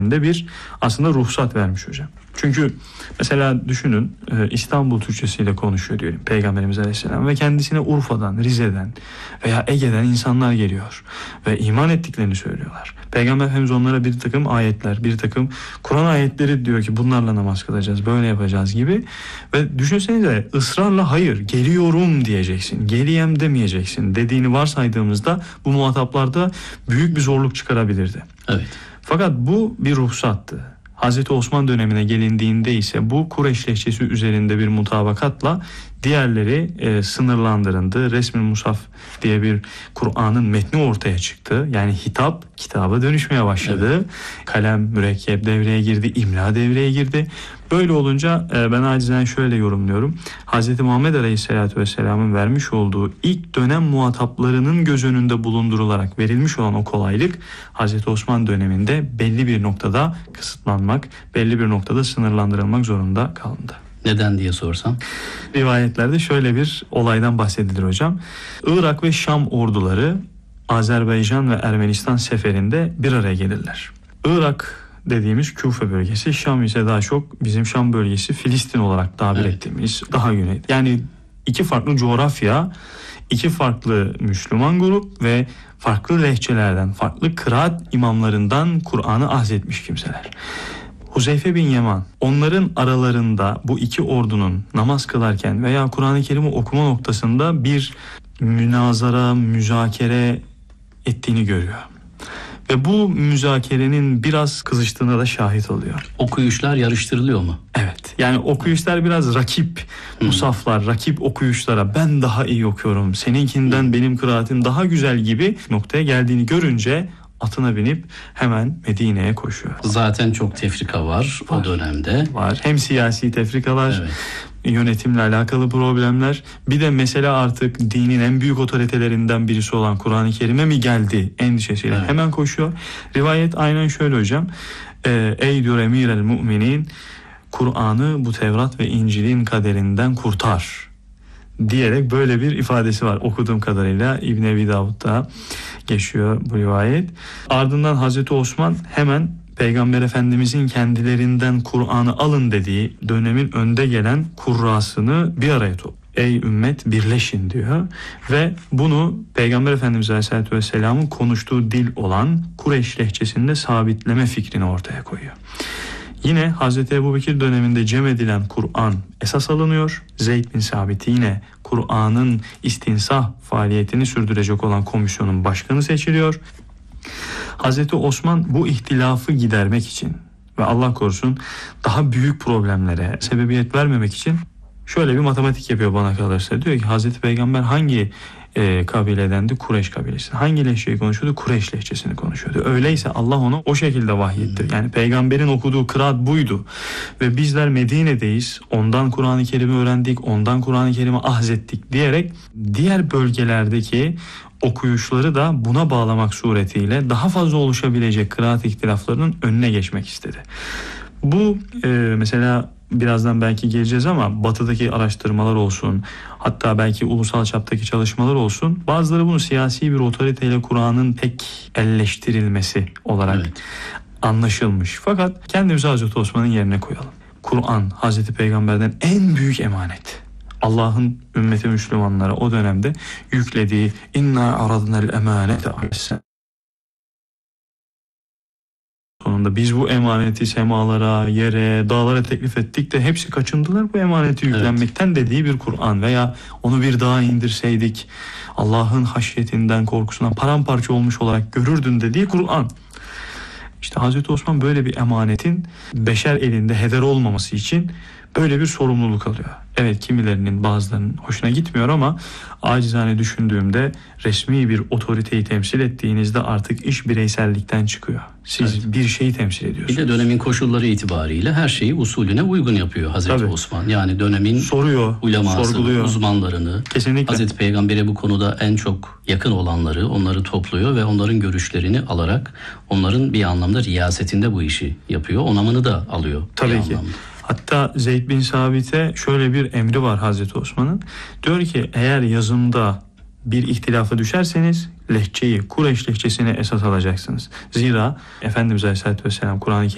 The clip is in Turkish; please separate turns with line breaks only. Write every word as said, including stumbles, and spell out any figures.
de bir aslında ruhsat vermiş hocam. Çünkü mesela düşünün, İstanbul Türkçesiyle konuşuyor diyelim Peygamberimiz Aleyhisselam ve kendisine Urfa'dan, Rize'den veya Ege'den insanlar geliyor ve iman ettiklerini söylüyorlar. Peygamber Efendimiz onlara bir takım ayetler, bir takım Kur'an ayetleri diyor ki bunlarla namaz kılacağız, böyle yapacağız gibi. Ve düşünsenize, ısrarla hayır, geliyorum diyeceksin, geliyem demeyeceksin dediğini varsaydığımızda bu muhataplarda büyük bir zorluk çıkarabilirdi.
Evet.
Fakat bu bir ruhsattı. Hazreti Osman dönemine gelindiğinde ise bu Kureyş lehçesi üzerinde bir mutabakatla diğerleri e, sınırlandırıldı. Resmi Musaf diye bir Kur'an'ın metni ortaya çıktı. Yani hitap kitaba dönüşmeye başladı. Evet. Kalem, mürekkep devreye girdi, imla devreye girdi. Böyle olunca e, ben acizen şöyle yorumluyorum. Hazreti Muhammed Aleyhisselatü Vesselam'ın vermiş olduğu ilk dönem muhataplarının göz önünde bulundurularak verilmiş olan o kolaylık Hazreti Osman döneminde belli bir noktada kısıtlanmak, belli bir noktada sınırlandırılmak zorunda kalındı.
Neden diye sorsam?
Rivayetlerde şöyle bir olaydan bahsedilir hocam. Irak ve Şam orduları Azerbaycan ve Ermenistan seferinde bir araya gelirler. Irak dediğimiz Küfe bölgesi, Şam ise daha çok bizim Şam bölgesi, Filistin olarak tabir evet. ettiğimiz daha güney. Yani iki farklı coğrafya, iki farklı Müslüman grup ve farklı lehçelerden, farklı kıraat imamlarından Kur'an'ı ahzetmiş kimseler. Huzeyfe bin Yaman onların aralarında bu iki ordunun namaz kılarken veya Kur'an-ı Kerim'i okuma noktasında bir münazara, müzakere ettiğini görüyor. Ve bu müzakerenin biraz kızıştığına da şahit oluyor.
Okuyuşlar yarıştırılıyor mu?
Evet. Yani okuyuşlar biraz rakip hmm. musaflar, rakip okuyuşlara ben daha iyi okuyorum, seninkinden hmm. benim kıraatim daha güzel gibi noktaya geldiğini görünce atına binip hemen Medine'ye koşuyor.
Zaten çok tefrika var, var o dönemde.
Var. Hem siyasi tefrikalar, evet. yönetimle alakalı problemler. Bir de mesela artık dinin en büyük otoritelerinden birisi olan Kur'an-ı Kerim'e mi geldi endişesiyle evet. hemen koşuyor. Rivayet aynen şöyle hocam. Ee, Ey diyor Emirel Müminin, Kur'an'ı bu Tevrat ve İncil'in kaderinden kurtar diyerek böyle bir ifadesi var. Okuduğum kadarıyla İbn Ebi Davud'da geçiyor bu rivayet. Ardından Hazreti Osman hemen Peygamber Efendimizin kendilerinden Kur'an'ı alın dediği dönemin önde gelen kurrasını bir araya topluyor. Ey ümmet birleşin diyor ve bunu Peygamber Efendimiz Aleyhisselatü Vesselam'ın konuştuğu dil olan Kureyş lehçesinde sabitleme fikrini ortaya koyuyor. Yine Hazreti Ebubekir döneminde cem edilen Kur'an esas alınıyor. Zeyd bin Sabit yine Kur'an'ın istinsah faaliyetini sürdürecek olan komisyonun başkanı seçiliyor. Hazreti Osman bu ihtilafı gidermek için ve Allah korusun daha büyük problemlere sebebiyet vermemek için şöyle bir matematik yapıyor bana kalırsa. Diyor ki Hazreti Peygamber hangi e, kabiledendi? Kureyş kabilesi. Hangi lehçeyi konuşuyordu? Kureyş lehçesini konuşuyordu. Öyleyse Allah onu o şekilde vahyetti. Yani peygamberin okuduğu kıraat buydu. Ve bizler Medine'deyiz. Ondan Kur'an-ı Kerim'i öğrendik. Ondan Kur'an-ı Kerim'i ahzettik diyerek diğer bölgelerdeki okuyuşları da buna bağlamak suretiyle daha fazla oluşabilecek kıraat ihtilaflarının önüne geçmek istedi. Bu e, mesela birazdan belki geleceğiz ama batıdaki araştırmalar olsun, hatta belki ulusal çaptaki çalışmalar olsun, bazıları bunu siyasi bir otoriteyle Kur'an'ın tek elleştirilmesi olarak evet. anlaşılmış. Fakat kendimizi Hazreti Osman'ın yerine koyalım. Kur'an Hazreti Peygamber'den en büyük emanet. Allah'ın ümmeti Müslümanlara o dönemde yüklediği inna aradna'l emanete aleyhisselam. Sonunda biz bu emaneti semalara, yere, dağlara teklif ettik de hepsi kaçındılar bu emaneti yüklenmekten evet. dediği bir Kur'an veya onu bir dağa indirseydik Allah'ın haşyetinden, korkusundan paramparça olmuş olarak görürdün dediği Kur'an. İşte Hazreti Osman böyle bir emanetin beşer elinde heder olmaması için böyle bir sorumluluk alıyor. Evet, kimilerinin, bazılarının hoşuna gitmiyor ama acizane düşündüğümde resmi bir otoriteyi temsil ettiğinizde artık iş bireysellikten çıkıyor. Siz evet. bir şeyi temsil ediyorsunuz.
Bir de dönemin koşulları itibariyle her şeyi usulüne uygun yapıyor Hazreti Tabii. Osman. Yani dönemin
soruyor,
ulemasını,
sorguluyor.
uzmanlarını,
Kesinlikle.
Hazreti Peygamber'e bu konuda en çok yakın olanları, onları topluyor ve onların görüşlerini alarak onların bir anlamda riyasetinde bu işi yapıyor. Onamını da alıyor.
Tabii ki. Anlamda. Hatta Zeyd bin Sabit'e şöyle bir emri var Hazreti Osman'ın. Diyor ki eğer yazımda bir ihtilafa düşerseniz lehçeyi, Kureyş lehçesini esas alacaksınız. Zira Efendimiz Aleyhisselatü Vesselam Kur'an-ı